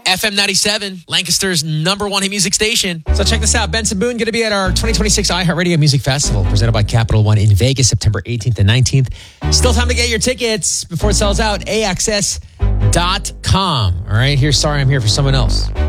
FM 97, Lancaster's #1 hit music station. So check this out. Benson Boone going to be at our 2026 iHeartRadio Music Festival presented by Capital One in Vegas, September 18th and 19th. Still time to get your tickets before it sells out. AXS.com. All right, here's Sorry I'm Here for Someone Else.